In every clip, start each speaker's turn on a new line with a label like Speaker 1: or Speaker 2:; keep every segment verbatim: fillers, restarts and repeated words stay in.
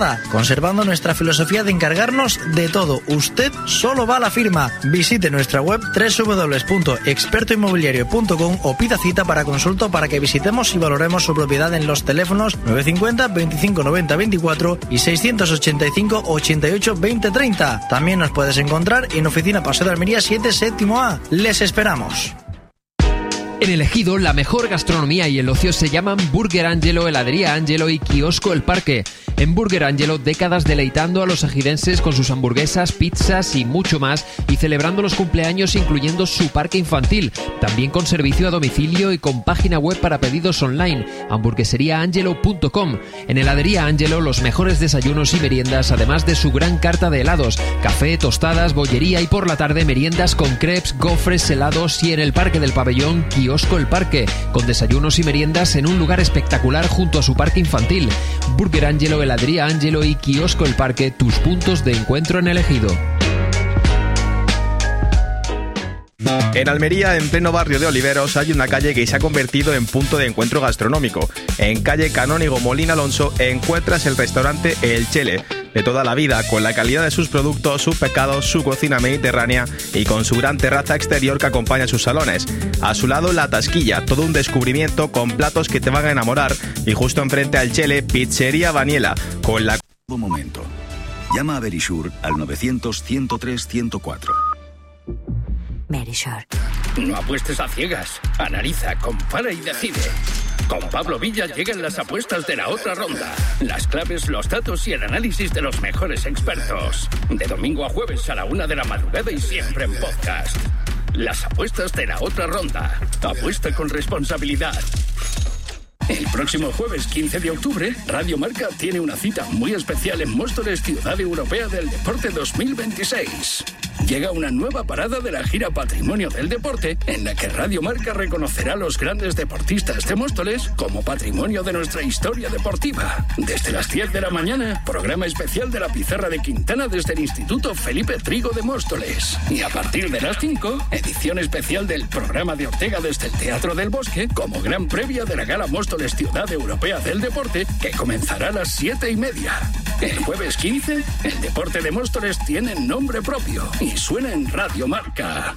Speaker 1: nada, conservando nuestra filosofía de encargarnos de todo. Usted solo va a la firma. Visite nuestra web doble u doble u doble u punto experto inmobiliario punto com o pida cita para consulta para que visitemos y valoremos su propiedad en los teléfonos nueve cinco cero, veinticinco noventa veinticuatro y seiscientos ochenta y cinco ochenta y ocho veinte treinta. También nos puedes encontrar en Oficina Paseo de Almería siete séptimo A. Les esperamos.
Speaker 2: En El Ejido, la mejor gastronomía y el ocio se llaman Burger Angelo, Heladería Angelo y Kiosco El Parque. En Burger Angelo, décadas deleitando a los ejidenses con sus hamburguesas, pizzas y mucho más, y celebrando los cumpleaños incluyendo su parque infantil, también con servicio a domicilio y con página web para pedidos online, hamburguesería angelo punto com. En Heladería Angelo, los mejores desayunos y meriendas, además de su gran carta de helados, café, tostadas, bollería y por la tarde meriendas con crepes, gofres, helados, y en el Parque del Pabellón, Kiosco El Parque, con desayunos y meriendas en un lugar espectacular junto a su parque infantil. Burger Angelo, Heladería Angelo y Kiosco El Parque, tus puntos de encuentro en El Ejido.
Speaker 3: En Almería, en pleno barrio de Oliveros, hay una calle que se ha convertido en punto de encuentro gastronómico. En calle Canónigo Molina Alonso encuentras el restaurante El Chele, de toda la vida, con la calidad de sus productos, sus pescados, su cocina mediterránea y con su gran terraza exterior que acompaña sus salones. A su lado, La Tasquilla, todo un descubrimiento con platos que te van a enamorar. Y justo enfrente al Chele, Pizzería Baniela, con la...
Speaker 4: Un momento. Llama a Verisure al novecientos, ciento tres, ciento cuatro.
Speaker 5: Verisure.
Speaker 6: No apuestes a ciegas. Analiza, compara y decide. Con Pablo Villa llegan las apuestas de la otra ronda. Las claves, los datos y el análisis de los mejores expertos. De domingo a jueves a la una de la madrugada y siempre en podcast. Las apuestas de la otra ronda. Apuesta con responsabilidad. El próximo jueves quince de octubre, Radio Marca tiene una cita muy especial en Móstoles, Ciudad Europea del Deporte dos mil veintiséis. Llega una nueva parada de la gira Patrimonio del Deporte, en la que Radio Marca reconocerá a los grandes deportistas de Móstoles como patrimonio de nuestra historia deportiva. Desde las diez de la mañana, programa especial de la Pizarra de Quintana desde el Instituto Felipe Trigo de Móstoles. Y a partir de las cinco, edición especial del programa de Ortega desde el Teatro del Bosque, como gran previa de la Gala Móstoles Ciudad Europea del Deporte, que comenzará a las siete y media. El jueves quince, el deporte de Móstoles tiene nombre propio y suena en Radio Marca.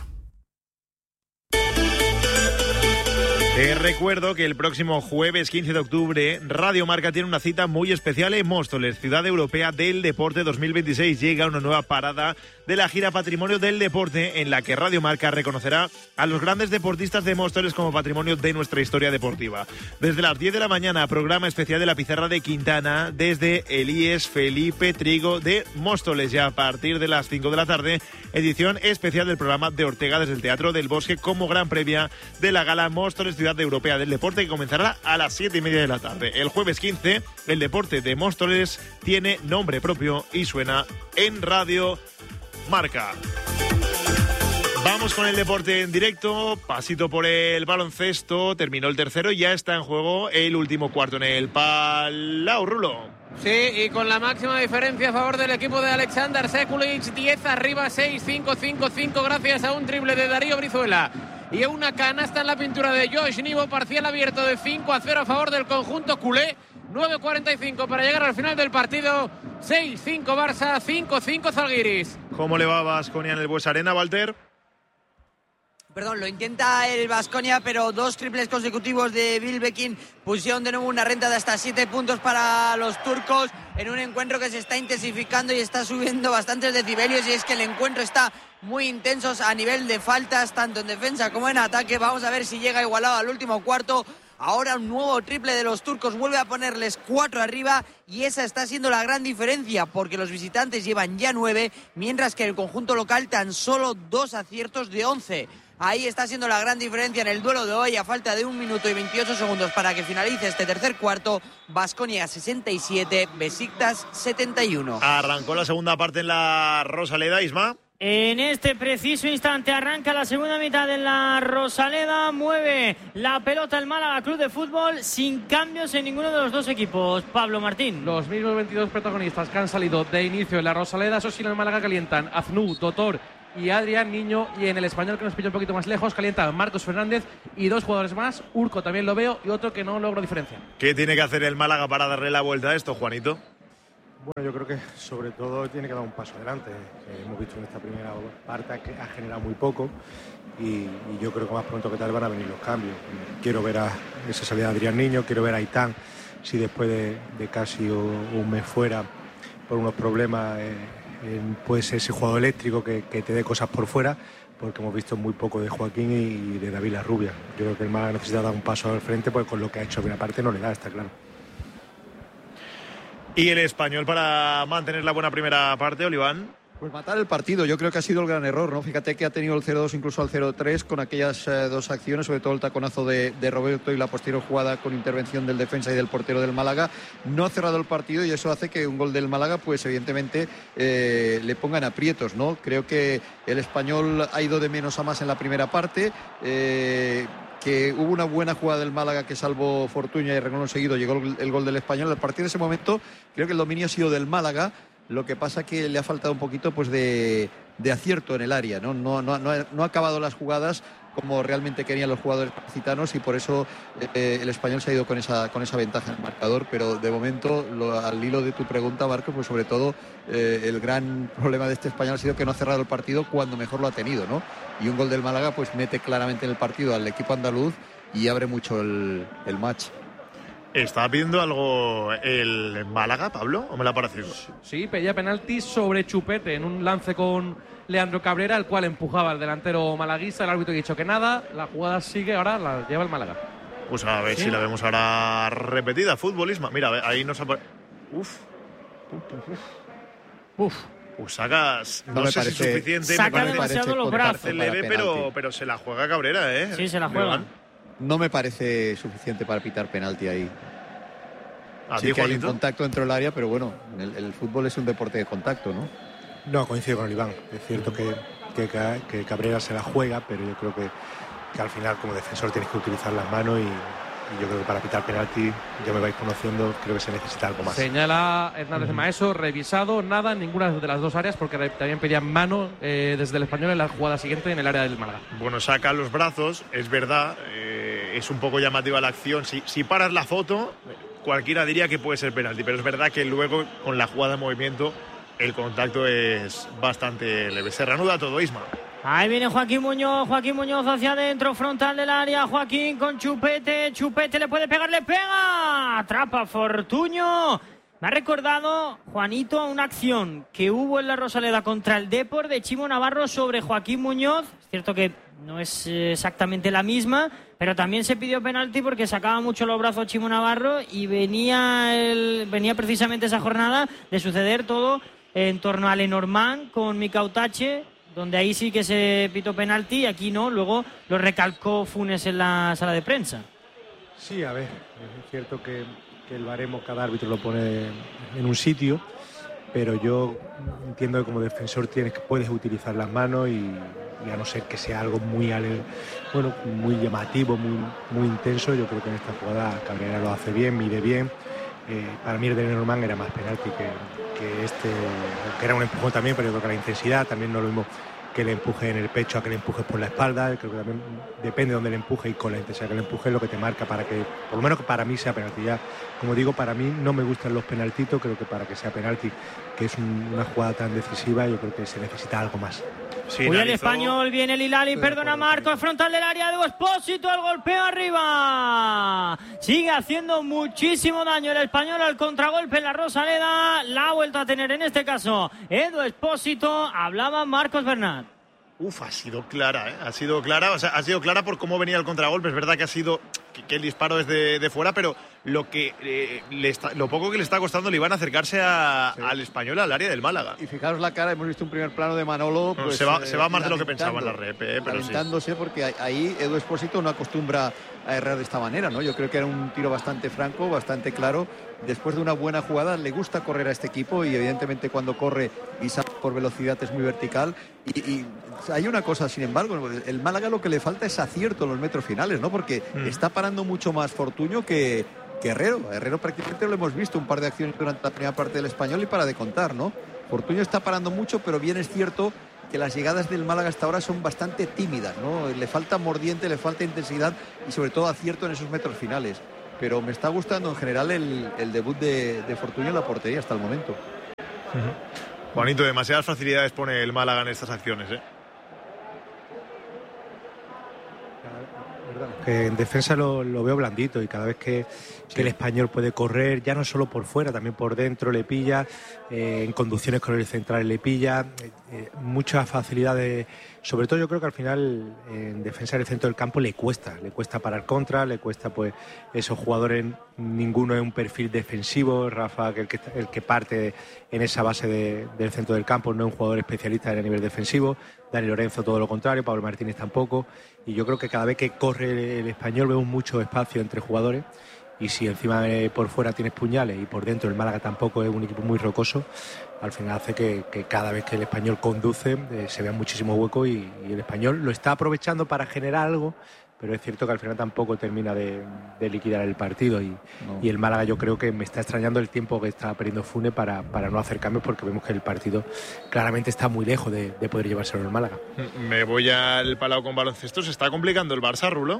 Speaker 7: Te recuerdo que el próximo jueves quince de octubre Radio Marca tiene una cita muy especial en Móstoles, Ciudad Europea del Deporte dos mil veintiséis. Llega una nueva parada de la gira Patrimonio del Deporte, en la que Radio Marca reconocerá a los grandes deportistas de Móstoles como patrimonio de nuestra historia deportiva. Desde las diez de la mañana, programa especial de la Pizarra de Quintana desde el I E S Felipe Trigo de Móstoles. Y a partir de las cinco de la tarde, edición especial del programa de Ortega desde el Teatro del Bosque, como gran previa de la Gala Móstoles Ciudad Europea del Deporte, que comenzará a las siete y media de la tarde. El jueves quince, el deporte de Móstoles tiene nombre propio y suena en Radio Marca. Vamos con el deporte en directo, pasito por el baloncesto, terminó el tercero y ya está en juego el último cuarto en el Palau, Rulo.
Speaker 8: Sí, y con la máxima diferencia a favor del equipo de Alexander Sekulic, diez arriba, seis cinco cinco cinco, gracias a un triple de Darío Brizuela y a una canasta en la pintura de Josh Nivo, parcial abierto de cinco a cero a favor del conjunto culé. nueve cuarenta y cinco para llegar al final del partido. seis cinco Barça, cinco cinco Zalgiris.
Speaker 7: ¿Cómo le va a Baskonia en el Bues Arena, Walter?
Speaker 9: Perdón, lo intenta el Baskonia, pero dos triples consecutivos de Bilbekin pusieron de nuevo una renta de hasta siete puntos para los turcos en un encuentro que se está intensificando y está subiendo bastantes decibelios, y es que el encuentro está muy intenso a nivel de faltas, tanto en defensa como en ataque. Vamos a ver si llega igualado al último cuarto. Ahora un nuevo triple de los turcos vuelve a ponerles cuatro arriba, y esa está siendo la gran diferencia, porque los visitantes llevan ya nueve, mientras que el conjunto local tan solo dos aciertos de once. Ahí está siendo la gran diferencia en el duelo de hoy, a falta de un minuto y veintiocho segundos para que finalice este tercer cuarto. Baskonia sesenta y siete, Besiktas setenta y uno.
Speaker 7: Arrancó la segunda parte en la Rosaleda, Isma.
Speaker 10: En este preciso instante arranca la segunda mitad en la Rosaleda. Mueve la pelota el Málaga Club de Fútbol sin cambios en ninguno de los dos equipos. Pablo Martín.
Speaker 11: Los mismos veintidós protagonistas que han salido de inicio en la Rosaleda. Eso sí, en el Málaga calientan Aznú, Dotor y Adrián Niño, y en el Español, que nos pilla un poquito más lejos, calientan Marcos Fernández y dos jugadores más. Urco también lo veo, y otro que no logro diferencia.
Speaker 7: ¿Qué tiene que hacer el Málaga para darle la vuelta a esto, Juanito?
Speaker 5: Bueno, yo creo que sobre todo tiene que dar un paso adelante. Eh, hemos visto en esta primera parte que ha generado muy poco y, y yo creo que más pronto que tarde van a venir los cambios. Quiero ver a esa salida de Adrián Niño, quiero ver a Aitán, si después de, de casi un mes fuera por unos problemas eh, en, puede ser ese jugador eléctrico que, que te dé cosas por fuera, porque hemos visto muy poco de Joaquín y de David Larrubia. Yo creo que el Málaga necesita dar un paso al frente, porque con lo que ha hecho en primera parte no le da, está claro.
Speaker 7: ¿Y el Español para mantener la buena primera parte, Oliván?
Speaker 12: Pues matar el partido, yo creo que ha sido el gran error, ¿no? Fíjate que ha tenido el cero dos incluso al cero tres con aquellas eh, dos acciones, sobre todo el taconazo de, de Roberto y la posterior jugada con intervención del defensa y del portero del Málaga. No ha cerrado el partido y eso hace que un gol del Málaga, pues evidentemente eh, le pongan aprietos, ¿no? Creo que el Español ha ido de menos a más en la primera parte. Eh, que hubo una buena jugada del Málaga que salvó Fortuño y renglón seguido llegó el, el gol del Español. A partir de ese momento creo que el dominio ha sido del Málaga, lo que pasa que le ha faltado un poquito pues de, de acierto en el área, ¿no? No, no, no, ha, no ha acabado las jugadas como realmente querían los jugadores gitanos y por eso eh, el Español se ha ido con esa, con esa ventaja en el marcador, pero de momento, lo, al hilo de tu pregunta, Marco, pues sobre todo eh, el gran problema de este Español ha sido que no ha cerrado el partido cuando mejor lo ha tenido, ¿no? Y un gol del Málaga pues mete claramente en el partido al equipo andaluz y abre mucho el, el match.
Speaker 7: ¿Está pidiendo algo el Málaga, Pablo, o me la ha parecido?
Speaker 11: Sí, pedía penalti sobre Chupete en un lance con Leandro Cabrera, el cual empujaba al delantero malaguista. El árbitro ha dicho que nada, la jugada sigue, ahora la lleva el Málaga.
Speaker 7: Pues a ver ¿Sí? si la vemos ahora repetida. Futbolismo. Mira, ahí nos ha... Uf. Uf.
Speaker 11: Uf.
Speaker 7: Pues sacas, no,
Speaker 12: no
Speaker 7: sé
Speaker 12: parece,
Speaker 7: si es suficiente.
Speaker 10: Saca
Speaker 7: me
Speaker 10: demasiado los brazos.
Speaker 7: Parece leve, pero, pero se la juega Cabrera, ¿eh?
Speaker 10: Sí, se la juega.
Speaker 12: No me parece suficiente para pitar penalti ahí.
Speaker 7: ¿A
Speaker 12: sí
Speaker 7: ti,
Speaker 12: que hay un
Speaker 7: Juanito?
Speaker 12: contacto dentro del área, pero bueno, el, el fútbol es un deporte de contacto, ¿no?
Speaker 5: No, coincido con el Iván. Es cierto que, que, que Cabrera se la juega, pero yo creo que, que al final como defensor tienes que utilizar las manos y, y yo creo que para pitar penalti, ya me vais conociendo, creo que se necesita algo más.
Speaker 11: Señala Hernández uh-huh. Maeso, revisado, nada en ninguna de las dos áreas, porque también pedían mano eh, desde el Español en la jugada siguiente en el área del Málaga.
Speaker 7: Bueno, saca los brazos, es verdad, eh, es un poco llamativa la acción. Si, si paras la foto, cualquiera diría que puede ser penalti, pero es verdad que luego con la jugada de movimiento el contacto es bastante leve. Se reanuda todo, Isma.
Speaker 10: Ahí viene Joaquín Muñoz, Joaquín Muñoz hacia adentro, frontal del área, Joaquín con Chupete, Chupete le puede pegar, le pega, atrapa Fortuño. Me ha recordado, Juanito, a una acción que hubo en la Rosaleda contra el Depor de Chimo Navarro sobre Joaquín Muñoz. Es cierto que no es exactamente la misma, pero también se pidió penalti porque sacaba mucho los brazos Chimo Navarro y venía, el, venía precisamente esa jornada de suceder todo en torno a Lenormand con Micautache, donde ahí sí que se pitó penalti y aquí no, luego lo recalcó Funes en la sala de prensa.
Speaker 5: Sí, a ver, es cierto que, que el baremo cada árbitro lo pone en un sitio, pero yo entiendo que como defensor tienes que puedes utilizar las manos y, y a no ser que sea algo muy bueno, muy llamativo, muy, muy intenso, yo creo que en esta jugada Cabrera lo hace bien, mide bien. Eh, para mí el de Lenormand era más penalti que, que este, que era un empujón también, pero yo creo que la intensidad también no es lo mismo que le empuje en el pecho a que le empuje por la espalda. Creo que también depende de dónde le empuje y con la intensidad que le empuje es lo que te marca para que, por lo menos que para mí sea penalti. Ya, como digo, para mí no me gustan los penaltitos, creo que para que sea penalti, que es un, una jugada tan decisiva, yo creo que se necesita algo más.
Speaker 10: Sí, Uy, el Español, viene el Hilali, perdona Marco, el frontal del área de Expósito, el golpeo arriba. Sigue haciendo muchísimo daño el Español al contragolpe en la Rosaleda. La ha vuelto a tener en este caso Edu Expósito, hablaba Marcos Bernat.
Speaker 7: Uf, ha sido clara, ¿eh? Ha sido clara, o sea, ha sido clara por cómo venía el contragolpe. Es verdad que ha sido que, que el disparo es de, de fuera, pero lo que eh, le está, lo poco que le está costando le iban a acercarse a, sí. al Español, al área del Málaga.
Speaker 12: Y fijaros la cara, hemos visto un primer plano de Manolo. Pues,
Speaker 7: no, se va, eh, se va más de lo que
Speaker 12: pensaba
Speaker 7: en la rep, eh, pero
Speaker 12: lamentándose
Speaker 7: sí.
Speaker 12: porque ahí Edu Expósito no acostumbra a errar de esta manera, ¿no? Yo creo que era un tiro bastante franco, bastante claro. Después de una buena jugada, le gusta correr a este equipo y evidentemente cuando corre y sale por velocidad es muy vertical. Y, y hay una cosa, sin embargo, el Málaga lo que le falta es acierto en los metros finales, ¿no? Porque mm. está parando mucho más Fortuño que, que Herrero. Herrero prácticamente lo hemos visto, un par de acciones durante la primera parte del Español y para de contar, ¿no? Fortuño está parando mucho, pero bien es cierto que las llegadas del Málaga hasta ahora son bastante tímidas, ¿no? Le falta mordiente, le falta intensidad y sobre todo acierto en esos metros finales. Pero me está gustando en general el, el debut de, de Fortuño en la portería hasta el momento.
Speaker 7: Uh-huh. Juanito, demasiadas facilidades pone el Málaga en estas acciones, ¿eh?
Speaker 5: Que en defensa lo, lo veo blandito y cada vez que, sí. que el Español puede correr, ya no solo por fuera, también por dentro le pilla, eh, en conducciones con el central le pilla, eh, eh, muchas facilidades, sobre todo yo creo que al final en defensa del centro del campo le cuesta, le cuesta parar contra, le cuesta pues esos jugadores, ninguno es un perfil defensivo, Rafa que el que, el que parte en esa base de, del centro del campo no es un jugador especialista a nivel defensivo, Dani Lorenzo todo lo contrario, Pablo Martínez tampoco, y yo creo que cada vez que corre el Español vemos mucho espacio entre jugadores y si encima eh, por fuera tienes puñales y por dentro el Málaga tampoco es un equipo muy rocoso, al final hace que, que cada vez que el Español conduce eh, se vean muchísimos huecos y, y el Español lo está aprovechando para generar algo, pero es cierto que al final tampoco termina de, de liquidar el partido y, no. y el Málaga yo creo que me está extrañando el tiempo que está perdiendo Fune para, para no hacer cambios porque vemos que el partido claramente está muy lejos de, de poder llevárselo el Málaga.
Speaker 7: Me voy al Palau con baloncesto, ¿se está complicando el Barça, Rulo?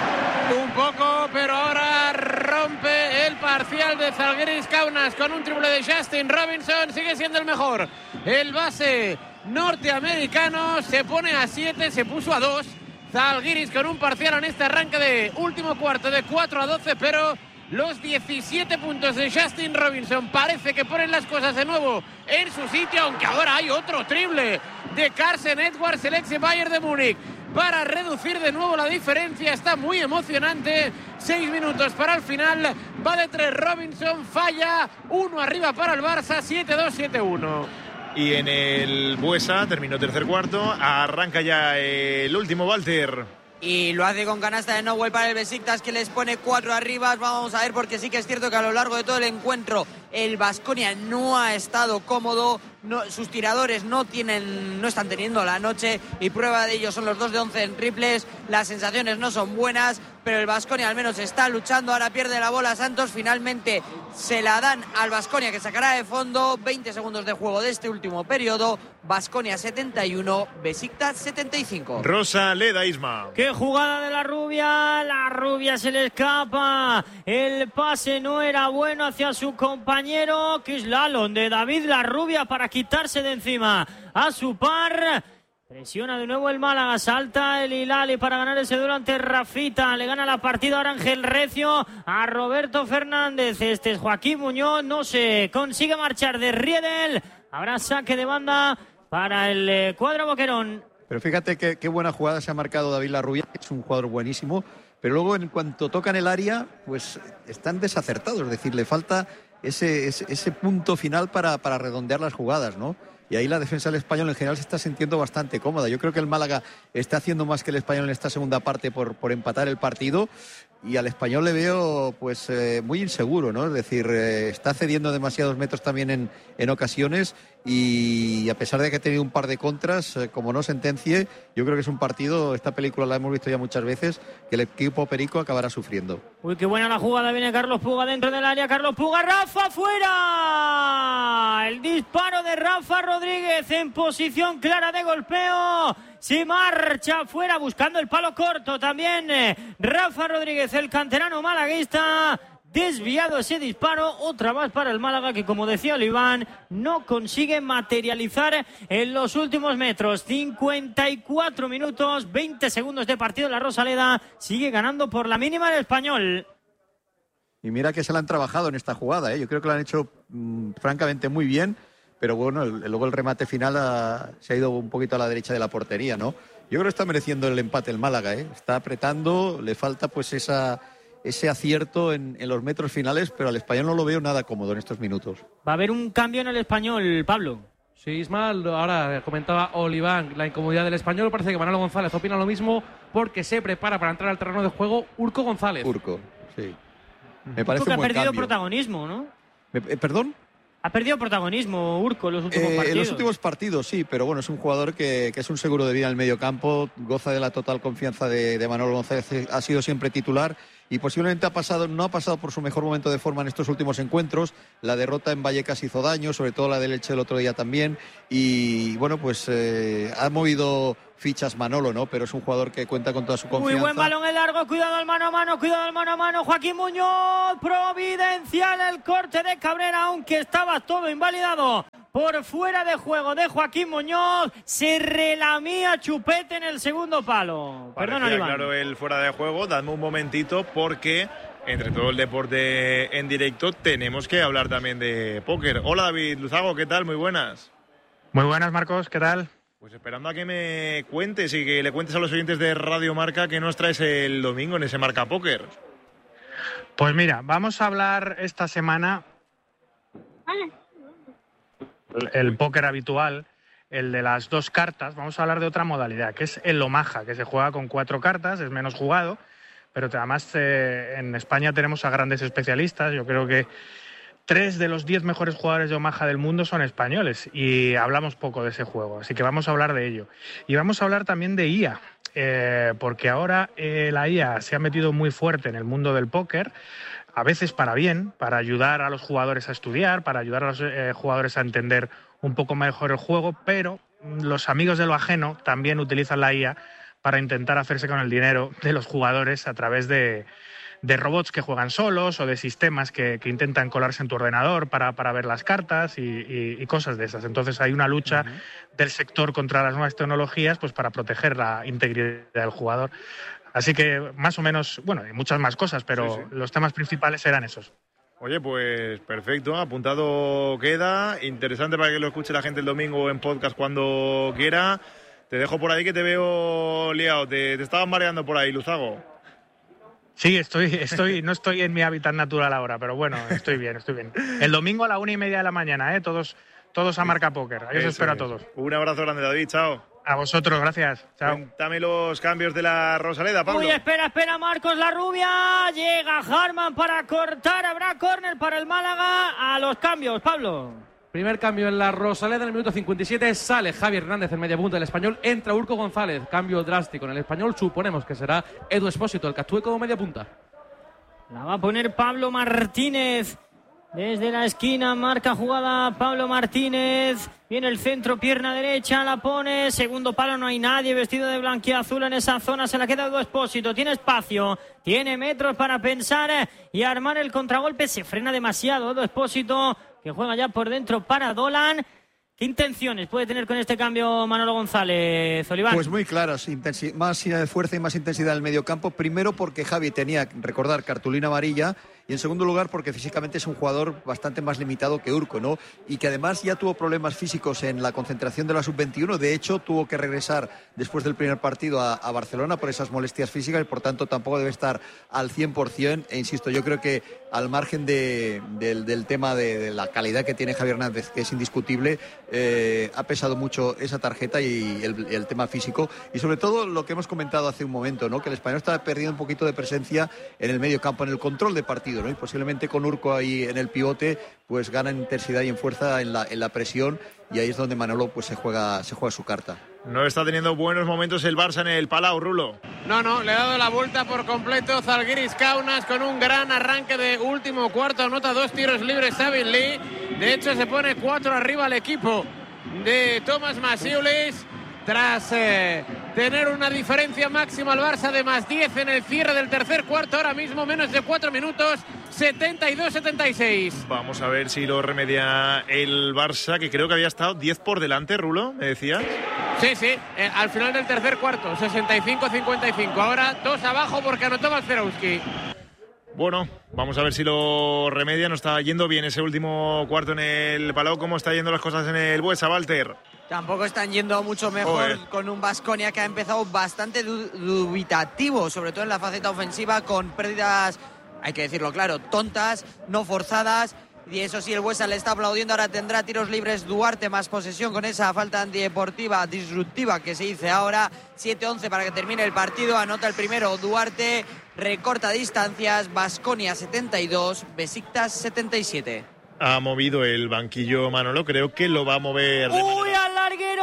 Speaker 8: Un poco, pero ahora rompe el parcial de Zalgiris Kaunas con un triple de Justin Robinson, sigue siendo el mejor. El base norteamericano se pone a siete, se puso a dos. Zalgiris con un parcial en este arranque de último cuarto de cuatro a doce, pero los diecisiete puntos de Justin Robinson parece que ponen las cosas de nuevo en su sitio, aunque ahora hay otro triple de Carsen Edwards, el ex Bayern de Múnich, para reducir de nuevo la diferencia. Está muy emocionante, seis minutos para el final, va de tres Robinson, falla, uno arriba para el Barça, siete dos, siete uno.
Speaker 7: Y en el Buesa terminó tercer cuarto, arranca ya el último Walter.
Speaker 9: Y lo hace con canasta de Nowell para el Besiktas, que les pone cuatro arriba. Vamos a ver, porque sí que es cierto que a lo largo de todo el encuentro el Baskonia no ha estado cómodo, no, sus tiradores no tienen, no están teniendo la noche, y prueba de ello son los dos de once en triples. Las sensaciones no son buenas, pero el Baskonia al menos está luchando. Ahora pierde la bola Santos, finalmente se la dan al Baskonia, que sacará de fondo. Veinte segundos de juego de este último periodo. Baskonia setenta y uno, Besiktas setenta y cinco.
Speaker 7: Rosa Leda, Isma.
Speaker 10: ¡Qué jugada de la rubia! La rubia se le escapa. El pase no era bueno hacia su compañero. Que slalom de David la rubia para quitarse de encima a su par. Presiona de nuevo el Málaga, salta el Hilali para ganar ese duelo ante Rafita. Le gana la partida ahora Ángel Recio a Roberto Fernández. Este es Joaquín Muñoz, no se consigue marchar de Riedel. Habrá saque de banda para el eh, cuadro Boquerón.
Speaker 12: Pero fíjate qué, qué buena jugada se ha marcado David Larrubia, que es un jugador buenísimo, pero luego en cuanto tocan el área, pues están desacertados, es decir, le falta ese, ese, ese punto final para, para redondear las jugadas, ¿no? Y ahí la defensa del Español en general se está sintiendo bastante cómoda. Yo creo que el Málaga está haciendo más que el Español en esta segunda parte por, por empatar el partido, y al Español le veo pues eh, muy inseguro, ¿no? Es decir, eh, está cediendo demasiados metros también en, en ocasiones, y a pesar de que ha tenido un par de contras, eh, como no sentencie, yo creo que es un partido, esta película la hemos visto ya muchas veces, que el equipo perico acabará sufriendo.
Speaker 10: Uy, qué buena la jugada, viene Carlos Puga dentro del área, Carlos Puga, Rafa fuera, el disparo de Rafa Rodríguez en posición clara de golpeo, se marcha fuera buscando el palo corto también eh, Rafa Rodríguez, el canterano malaguista. Desviado ese disparo, otra más para el Málaga, que como decía Oliván, no consigue materializar en los últimos metros. cincuenta y cuatro minutos, veinte segundos de partido. La Rosaleda sigue ganando por la mínima el Español.
Speaker 12: Y mira que se la han trabajado en esta jugada, ¿eh? Yo creo que lo han hecho mmm, francamente muy bien, pero bueno, el, luego el remate final ha, se ha ido un poquito a la derecha de la portería, ¿no? Yo creo que está mereciendo el empate el Málaga, ¿eh? Está apretando, le falta pues esa... ese acierto en, en los metros finales, pero al Español no lo veo nada cómodo en estos minutos.
Speaker 10: Va a haber un cambio en el Español, Pablo.
Speaker 11: Sí, Ismael, ahora comentaba Oliván la incomodidad del Español. Parece que Manolo González opina lo mismo, porque se prepara para entrar al terreno de juego Urco González.
Speaker 12: Urco, sí. Me
Speaker 10: Urco
Speaker 12: parece
Speaker 10: que
Speaker 12: un
Speaker 10: ha
Speaker 12: buen
Speaker 10: perdido
Speaker 12: cambio.
Speaker 10: protagonismo, ¿no?
Speaker 12: Me, eh, ¿Perdón?
Speaker 10: Ha perdido protagonismo Urco en los últimos
Speaker 12: Eh,
Speaker 10: partidos.
Speaker 12: en los últimos partidos, sí, pero bueno, es un jugador que, que es un seguro de vida en el medio campo, goza de la total confianza de, de Manolo González, ha sido siempre titular y posiblemente ha pasado, no ha pasado por su mejor momento de forma en estos últimos encuentros. La derrota en Vallecas hizo daño, sobre todo la del Elche del otro día también, y bueno, pues eh, ha movido fichas Manolo, ¿no? Pero es un jugador que cuenta con toda su confianza.
Speaker 10: Muy buen balón en largo, cuidado al mano a mano, cuidado al mano a mano, Joaquín Muñoz, providencial el corte de Cabrera, aunque estaba todo invalidado por fuera de juego de Joaquín Muñoz, se relamía Chupete en el segundo palo. Perdona,
Speaker 7: Parecía
Speaker 10: Iván.
Speaker 7: claro el fuera de juego, dadme un momentito porque entre todo el deporte en directo tenemos que hablar también de póker. Hola David Luzago, ¿qué tal? Muy buenas.
Speaker 13: Muy buenas, Marcos, ¿qué tal?
Speaker 7: Pues esperando a que me cuentes y que le cuentes a los oyentes de Radio Marca qué nos traes el domingo en ese Marca Póker.
Speaker 13: Pues mira, vamos a hablar esta semana el, el póker habitual, el de las dos cartas. Vamos a hablar de otra modalidad, que es el Omaha, que se juega con cuatro cartas, es menos jugado, pero además eh, en España tenemos a grandes especialistas. Yo creo que tres de los diez mejores jugadores de Omaha del mundo son españoles y hablamos poco de ese juego, así que vamos a hablar de ello. Y vamos a hablar también de I A, eh, porque ahora eh, la I A se ha metido muy fuerte en el mundo del póker, a veces para bien, para ayudar a los jugadores a estudiar, para ayudar a los eh, jugadores a entender un poco mejor el juego, pero los amigos de lo ajeno también utilizan la I A para intentar hacerse con el dinero de los jugadores a través de... de robots que juegan solos o de sistemas que, que intentan colarse en tu ordenador para, para ver las cartas y, y, y cosas de esas. Entonces hay una lucha uh-huh. del sector contra las nuevas tecnologías pues para proteger la integridad del jugador. Así que más o menos, bueno, hay muchas más cosas, pero sí, sí. los temas principales eran esos.
Speaker 7: Oye, pues perfecto, apuntado queda. Interesante para que lo escuche la gente el domingo en podcast cuando quiera. Te dejo por ahí que te veo liado. Te, te estabas mareando por ahí, Luzago.
Speaker 13: Sí, estoy, estoy, no estoy en mi hábitat natural ahora, pero bueno, estoy bien, estoy bien. El domingo a la una y media de la mañana, ¿eh? Todos, todos a Marca Póker. Ahí os espero a todos.
Speaker 7: Un abrazo grande, David. Chao.
Speaker 13: A vosotros, gracias. Chao.
Speaker 7: Cuéntame los cambios de la Rosaleda, Pablo.
Speaker 10: Uy, espera, espera, Marcos, la rubia. Llega Harman para cortar. Habrá córner para el Málaga. A los cambios, Pablo.
Speaker 11: Primer cambio en la Rosaleda en el minuto cincuenta y siete. Sale Javier Hernández en media punta del Español. Entra Urco González. Cambio drástico en el Español. Suponemos que será Edu Espósito el que actúe como media punta.
Speaker 10: La va a poner Pablo Martínez. Desde la esquina marca jugada Pablo Martínez. Viene el centro, pierna derecha, la pone. Segundo palo, no hay nadie vestido de blanquiazul en esa zona. Se la queda Edu Espósito. Tiene espacio, tiene metros para pensar y armar el contragolpe. Se frena demasiado Edu Espósito, que juega ya por dentro para Dolan. ¿Qué intenciones puede tener con este cambio Manolo González, Oliván?
Speaker 12: Pues muy claras, intensi- más fuerza y más intensidad en el medio campo. Primero porque Javi tenía, recordar, cartulina amarilla. Y en segundo lugar porque físicamente es un jugador bastante más limitado que Urco, ¿no? Y que además ya tuvo problemas físicos en la concentración de la sub veintiuno. De hecho, tuvo que regresar después del primer partido a, a Barcelona por esas molestias físicas y por tanto tampoco debe estar al cien por ciento. E insisto, yo creo que al margen de, de, del tema de, de la calidad que tiene Javier Hernández, que es indiscutible, eh, ha pesado mucho esa tarjeta y el, el tema físico. Y sobre todo lo que hemos comentado hace un momento, ¿no? Que el español está perdiendo un poquito de presencia en el medio campo, en el control de partido, ¿no? Y posiblemente con Urco ahí en el pivote pues gana en intensidad y en fuerza en la, en la presión, y ahí es donde Manolo pues se juega, se juega su carta.
Speaker 7: No está teniendo buenos momentos el Barça en el Palau, Rulo.
Speaker 8: No, no, le ha dado la vuelta por completo Zalgiris Kaunas con un gran arranque de último cuarto. Anota dos tiros libres Sabin Lee. De hecho, se pone cuatro arriba el equipo de Tomás Masiulis. Tras eh, tener una diferencia máxima al Barça de más diez en el cierre del tercer cuarto, ahora mismo menos de cuatro minutos, setenta y dos setenta y seis.
Speaker 7: Vamos a ver si lo remedia el Barça, que creo que había estado diez por delante, Rulo, ¿me decías?
Speaker 8: Sí, sí, eh, al final del tercer cuarto, sesenta y cinco cincuenta y cinco. Ahora dos abajo porque anotó Balcerowski.
Speaker 7: Bueno, vamos a ver si lo remedia. No está yendo bien ese último cuarto en el Palau. ¿Cómo están yendo las cosas en el Buesa, Walter?
Speaker 9: Tampoco están yendo mucho mejor. Joder. Con un Baskonia que ha empezado bastante du- dubitativo, sobre todo en la faceta ofensiva, con pérdidas, hay que decirlo claro, tontas, no forzadas. Y eso sí, el Buesa le está aplaudiendo. Ahora tendrá tiros libres Duarte, más posesión con esa falta antideportiva disruptiva que se dice ahora. siete once para que termine el partido. Anota el primero Duarte, recorta distancias. Baskonia setenta y dos, Besiktas setenta y siete.
Speaker 7: Ha movido el banquillo Manolo, creo que lo va a mover.
Speaker 10: ¡Uy, al larguero!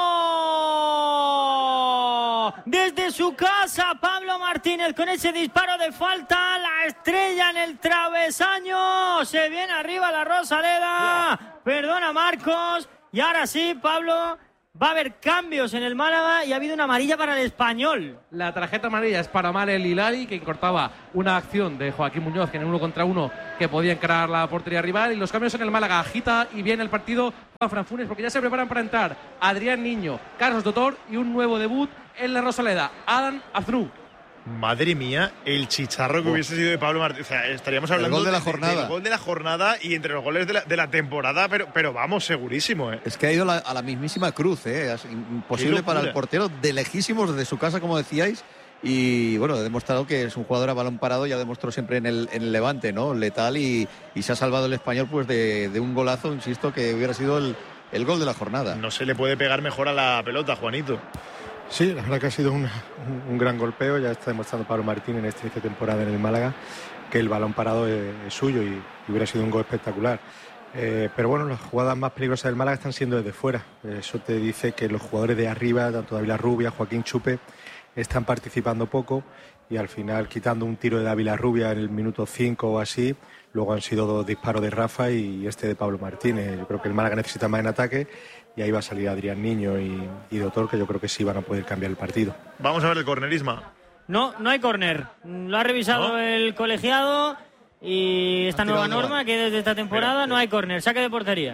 Speaker 10: Desde su casa, Pablo Martínez con ese disparo de falta, la estrella en el travesaño. Se viene arriba la Rosaleda. Perdona, Marcos. Y ahora sí, Pablo, Va a haber cambios en el Málaga y ha habido una amarilla para el Español.
Speaker 11: La tarjeta amarilla es para Marel Hilali, que cortaba una acción de Joaquín Muñoz, que en uno contra uno que podía encarar la portería rival. Y los cambios en el Málaga. Agita y viene el partido Juan Fran Funes, porque ya se preparan para entrar Adrián Niño, Carlos Dotor y un nuevo debut en la Rosaleda, Adam Aznu.
Speaker 7: Madre mía, el chicharro que oh. hubiese sido de Pablo Martín. O sea, estaríamos hablando
Speaker 12: el gol de la
Speaker 7: de,
Speaker 12: jornada.
Speaker 7: del gol de la jornada y entre los goles de la, de la temporada, pero, pero vamos, segurísimo. ¿eh?
Speaker 12: Es que ha ido la, a la mismísima cruz, ¿eh? Es imposible para el portero, de lejísimos desde su casa, como decíais. Y bueno, ha demostrado que es un jugador a balón parado, ya demostró siempre en el, en el Levante, ¿no? Letal, y, y se ha salvado el Español pues de, de un golazo, insisto, que hubiera sido el, el gol de la jornada.
Speaker 7: No se le puede pegar mejor a la pelota, Juanito.
Speaker 5: Sí, la verdad que ha sido una, un, un gran golpeo. Ya está demostrando Pablo Martín en esta inicio de temporada en el Málaga que el balón parado es, es suyo y, y hubiera sido un gol espectacular. Eh, pero bueno, las jugadas más peligrosas del Málaga están siendo desde fuera. Eso te dice que los jugadores de arriba, tanto Dávila Rubia, Joaquín Chupe, están participando poco y al final, quitando un tiro de Dávila Rubia en el minuto cinco o así, luego han sido dos disparos de Rafa y este de Pablo Martínez. Yo creo que el Málaga necesita más en ataque y ahí va a salir Adrián Niño y, y Dotor, que yo creo que sí van a poder cambiar el partido.
Speaker 7: Vamos a ver el cornerismo.
Speaker 10: No, no hay córner. Lo ha revisado ¿No? el colegiado y esta nueva norma que desde esta temporada no hay córner, saque de portería.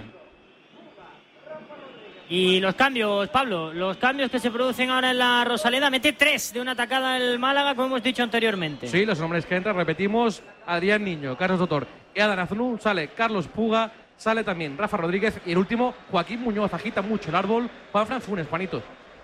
Speaker 10: Y los cambios, Pablo, los cambios que se producen ahora en la Rosaleda, mete tres de una atacada el Málaga, como hemos dicho anteriormente.
Speaker 11: Sí, los nombres que entran, repetimos, Adrián Niño, Carlos Dotor y Adán Aznu, sale Carlos Puga, sale también Rafa Rodríguez y el último, Joaquín Muñoz. Agita mucho el árbol, Juan Fran Funes, Juanito.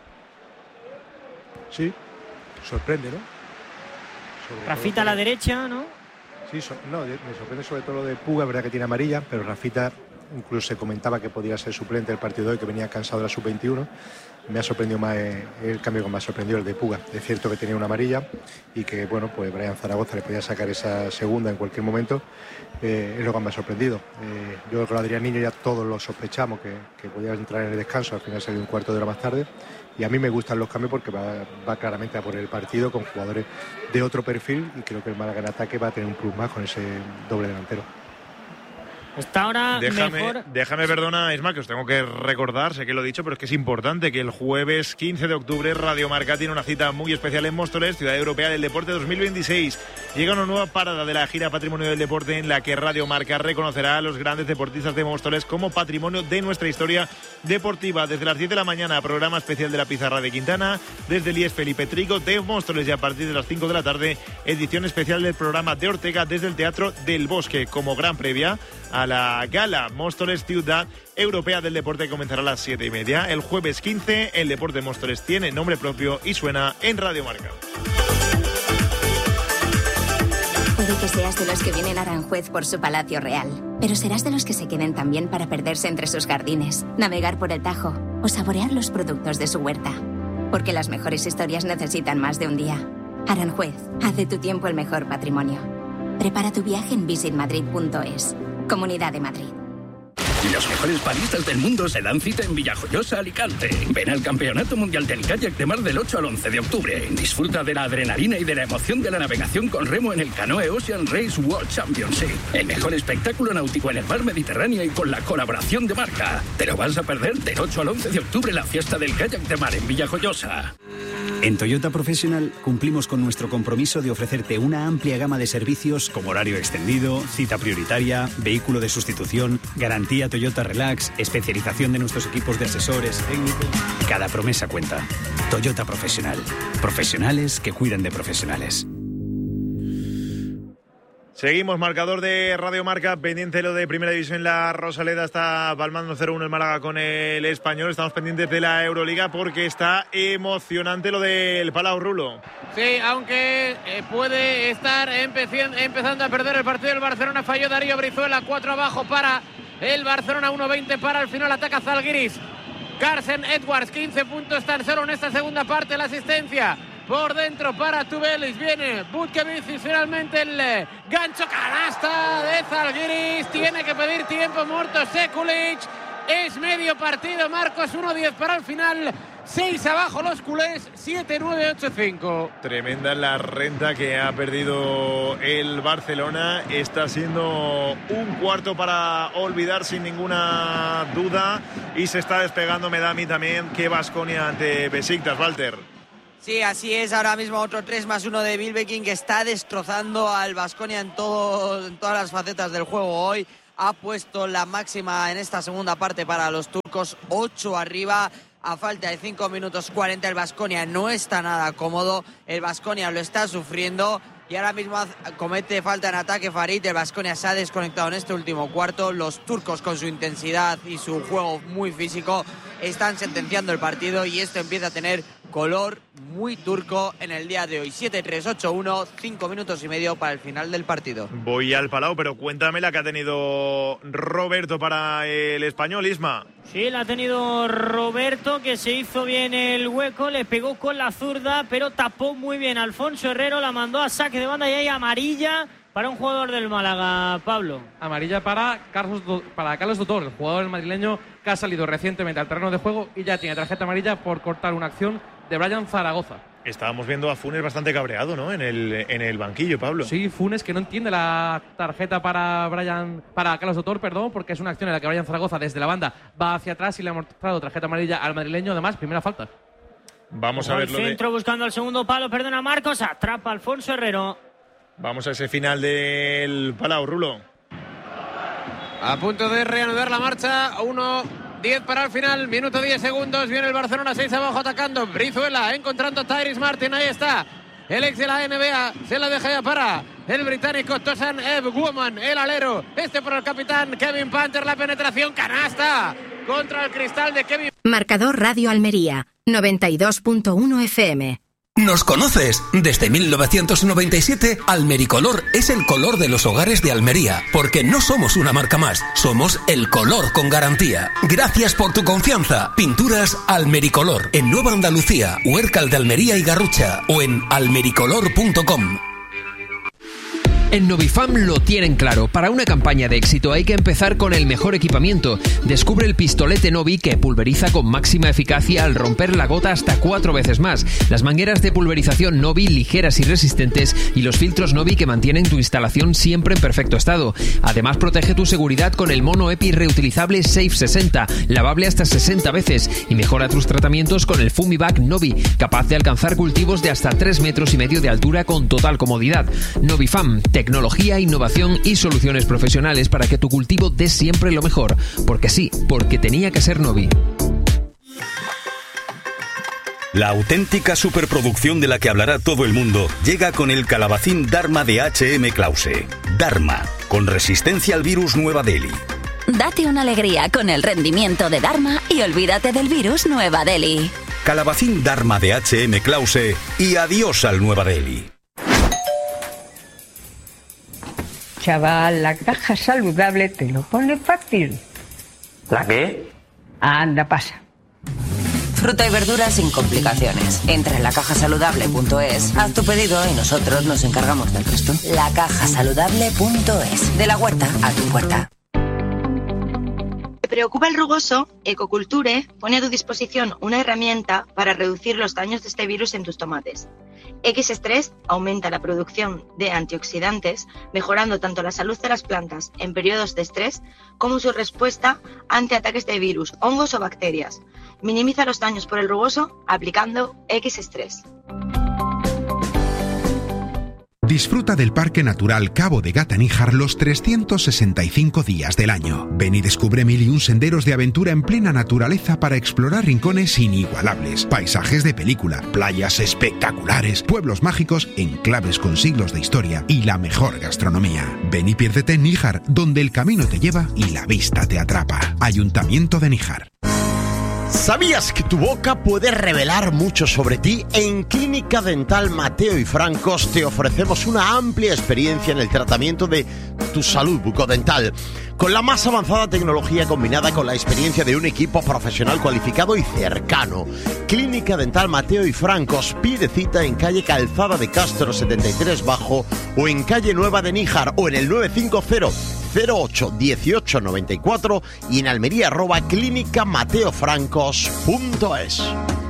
Speaker 5: Sí, sorprende, ¿no?
Speaker 10: Sobre Rafita a la derecha, ¿no?
Speaker 5: Sí, so, no, me sorprende sobre todo lo de Puga, verdad que tiene amarilla, pero Rafita incluso se comentaba que podría ser suplente del partido de hoy, que venía cansado de la sub veintiuno. Me ha sorprendido más eh, el cambio que me ha sorprendido el de Puga. Es cierto que tenía una amarilla y que, bueno, pues Brian Zaragoza le podía sacar esa segunda en cualquier momento. Eh, es lo que me ha sorprendido. Eh, yo con Adrián Niño ya todos lo sospechamos que, que podía entrar en el descanso, al final salió un cuarto de hora más tarde. Y a mí me gustan los cambios porque va, va claramente a por el partido con jugadores de otro perfil y creo que el Málaga en ataque va a tener un plus más con ese doble delantero.
Speaker 10: Está ahora
Speaker 7: déjame,
Speaker 10: mejor.
Speaker 7: Déjame, perdona, Isma, que os tengo que recordar, sé que lo he dicho, pero es que es importante que el jueves quince de octubre Radio Marca tiene una cita muy especial en Móstoles, Ciudad Europea del Deporte dos mil veintiséis. Llega una nueva parada de la gira Patrimonio del Deporte en la que Radio Marca reconocerá a los grandes deportistas de Móstoles como patrimonio de nuestra historia deportiva. Desde las diez de la mañana, programa especial de la Pizarra de Quintana, desde el I E S Felipe Trigo de Móstoles, y a partir de las cinco de la tarde, edición especial del programa de Ortega desde el Teatro del Bosque, como gran previa a la gala Móstoles Ciudad Europea del Deporte, que comenzará a las siete y media. El jueves quince, el Deporte de Móstoles tiene nombre propio y suena en Radio Marca.
Speaker 14: Puede que seas de los que vienen a Aranjuez por su palacio real, pero serás de los que se queden también para perderse entre sus jardines, navegar por el Tajo o saborear los productos de su huerta. Porque las mejores historias necesitan más de un día. Aranjuez, haz de tu tiempo el mejor patrimonio. Prepara tu viaje en visit madrid punto es. Comunidad de Madrid.
Speaker 6: Los mejores paristas del mundo se dan cita en Villajoyosa, Alicante. Ven al Campeonato Mundial del Kayak de Mar del ocho al once de octubre. Disfruta de la adrenalina y de la emoción de la navegación con remo en el Canoe Ocean Race World Championship. El mejor espectáculo náutico en el mar Mediterráneo y con la colaboración de Marca. Te lo vas a perder del ocho al once de octubre, la fiesta del kayak de mar en Villajoyosa.
Speaker 15: En Toyota Professional cumplimos con nuestro compromiso de ofrecerte una amplia gama de servicios como horario extendido, cita prioritaria, vehículo de sustitución, garantía Toyota Relax, especialización de nuestros equipos de asesores técnicos. Cada promesa cuenta. Toyota Professional. Profesionales que cuidan de profesionales.
Speaker 7: Seguimos, marcador de Radio Marca, pendiente lo de Primera División en la Rosaleda, está palmando cero uno el Málaga con el Español. Estamos pendientes de la Euroliga porque está emocionante lo del Palau, Rulo.
Speaker 8: Sí, aunque eh, puede estar empezando, empezando a perder el partido. El Barcelona falló Darío Brizuela, cuatro abajo para el Barcelona, uno veinte para el final, ataca Zalgiris. Carson Edwards, quince puntos tan solo en esta segunda parte, la asistencia por dentro para Tubelis, viene Butkevic y finalmente el eh, gancho canasta de Zalgiris. Tiene que pedir tiempo muerto Sekulic. Es medio partido, Marcos, uno diez para el final. seis abajo los culés, siete nueve ocho cinco.
Speaker 7: Tremenda la renta que ha perdido el Barcelona. Está siendo un cuarto para olvidar sin ninguna duda. Y se está despegando, me da a mí también, que Baskonia ante Besiktas, Walter.
Speaker 9: Sí, así es. Ahora mismo otro tres más uno de Wilbekin, que está destrozando al Baskonia en, todo, en todas las facetas del juego hoy. Ha puesto la máxima en esta segunda parte para los turcos, ocho arriba. A falta de cinco minutos cuarenta, el Baskonia no está nada cómodo. El Baskonia lo está sufriendo y ahora mismo comete falta en ataque Farid. El Baskonia se ha desconectado en este último cuarto. Los turcos, con su intensidad y su juego muy físico, están sentenciando el partido y esto empieza a tener color muy turco en el día de hoy. siete tres ocho uno, cinco minutos y medio para el final del partido.
Speaker 7: Voy al Palau, pero cuéntame la que ha tenido Roberto para el Español, Isma.
Speaker 10: Sí, la ha tenido Roberto, que se hizo bien el hueco, le pegó con la zurda, pero tapó muy bien Alfonso Herrero, la mandó a saque de banda y hay amarilla para un jugador del Málaga, Pablo.
Speaker 11: Amarilla para Carlos, para Carlos Dotor, el jugador madrileño que ha salido recientemente al terreno de juego y ya tiene tarjeta amarilla por cortar una acción de Brian Zaragoza.
Speaker 7: Estábamos viendo a Funes bastante cabreado, ¿no? En el, en el banquillo, Pablo.
Speaker 11: Sí, Funes, que no entiende la tarjeta para Brian, para Carlos Dotor, perdón, porque es una acción en la que Brian Zaragoza desde la banda va hacia atrás y le ha mostrado tarjeta amarilla al madrileño. Además, primera falta.
Speaker 7: Vamos a verlo.
Speaker 10: Al centro
Speaker 7: de...
Speaker 10: buscando el segundo palo, perdona Marcos, atrapa Alfonso Herrero.
Speaker 7: Vamos a ese final del Palau, Rulo.
Speaker 8: A punto de reanudar la marcha, uno diez para el final, minuto diez segundos, viene el Barcelona, seis abajo atacando, Brizuela encontrando a Tyrese Martin, ahí está, el ex de la N B A, se la deja ya para el británico Tosan Eb Woman, el alero, este por el capitán Kevin Panther, la penetración, canasta contra el cristal de Kevin.
Speaker 16: Marcador Radio Almería, noventa y dos punto uno F M.
Speaker 17: ¿Nos conoces? Desde mil novecientos noventa y siete, Almericolor es el color de los hogares de Almería, porque no somos una marca más, somos el color con garantía. Gracias por tu confianza. Pinturas Almericolor, en Nueva Andalucía, Huércal de Almería y Garrucha, o en almericolor punto com.
Speaker 2: En Novifam lo tienen claro. Para una campaña de éxito hay que empezar con el mejor equipamiento. Descubre el pistolete Novi, que pulveriza con máxima eficacia al romper la gota hasta cuatro veces más. Las mangueras de pulverización Novi, ligeras y resistentes, y los filtros Novi, que mantienen tu instalación siempre en perfecto estado. Además, protege tu seguridad con el mono EPI reutilizable Safe sesenta, lavable hasta sesenta veces, y mejora tus tratamientos con el Fumivac Novi, capaz de alcanzar cultivos de hasta tres metros y medio de altura con total comodidad. Novifam, tecnología, innovación y soluciones profesionales para que tu cultivo dé siempre lo mejor. Porque sí, porque tenía que ser Novi.
Speaker 18: La auténtica superproducción de la que hablará todo el mundo llega con el calabacín Dharma de H M Klause. Dharma, con resistencia al virus Nueva Delhi.
Speaker 19: Date una alegría con el rendimiento de Dharma y olvídate del virus Nueva Delhi.
Speaker 18: Calabacín Dharma de H M Klause y adiós al Nueva Delhi.
Speaker 20: Chaval, la caja saludable te lo pone fácil.
Speaker 21: ¿La qué?
Speaker 20: Anda, pasa.
Speaker 19: Fruta y verduras sin complicaciones. Entra en la caja saludable punto es, haz tu pedido y nosotros nos encargamos del resto. la caja saludable punto es. De la huerta a tu puerta.
Speaker 22: ¿Te preocupa el rugoso? Ecoculture pone a tu disposición una herramienta para reducir los daños de este virus en tus tomates. X-Stress aumenta la producción de antioxidantes, mejorando tanto la salud de las plantas en periodos de estrés como su respuesta ante ataques de virus, hongos o bacterias. Minimiza los daños por el rugoso aplicando X-Stress.
Speaker 23: Disfruta del Parque Natural Cabo de Gata-Níjar los trescientos sesenta y cinco días del año. Ven y descubre mil y un senderos de aventura en plena naturaleza para explorar rincones inigualables, paisajes de película, playas espectaculares, pueblos mágicos, enclaves con siglos de historia y la mejor gastronomía. Ven y piérdete en Níjar, donde el camino te lleva y la vista te atrapa. Ayuntamiento de Níjar.
Speaker 24: ¿Sabías que tu boca puede revelar mucho sobre ti? En Clínica Dental Mateo y Francos te ofrecemos una amplia experiencia en el tratamiento de tu salud bucodental, con la más avanzada tecnología combinada con la experiencia de un equipo profesional cualificado y cercano. Clínica Dental Mateo y Francos, pide cita en calle Calzada de Castro setenta y tres Bajo o en calle Nueva de Níjar o en el nueve cinco cero cero ocho dieciocho noventa y cuatro y en Almería arroba clínica mateo francos punto es.